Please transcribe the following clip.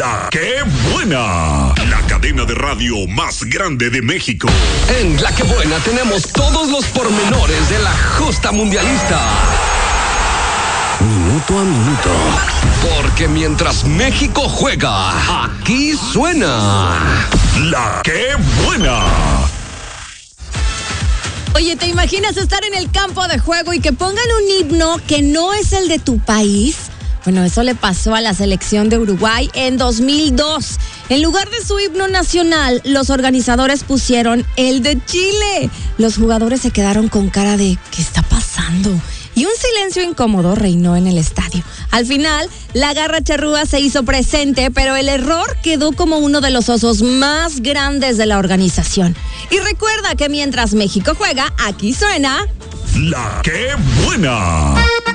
La que buena. La cadena de radio más grande de México. En La que buena tenemos todos los pormenores de la justa mundialista. Minuto a minuto. Porque mientras México juega, aquí suena La que buena. Oye, ¿te imaginas estar en el campo de juego y que pongan un himno que no es el de tu país? Bueno, eso le pasó a la selección de Uruguay en 2002. En lugar de su himno nacional, los organizadores pusieron el de Chile. Los jugadores se quedaron con cara de ¿qué está pasando? Y un silencio incómodo reinó en el estadio. Al final, la garra charrúa se hizo presente, pero el error quedó como uno de los osos más grandes de la organización. Y recuerda que mientras México juega, aquí suena La que buena.